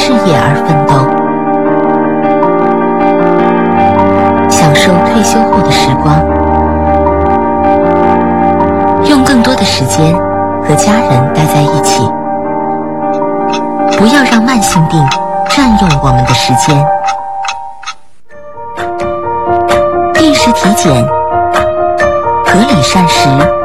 事业而奋斗，享受退休后的时光，用更多的时间和家人待在一起，不要让慢性病占用我们的时间。定时体检，合理膳食，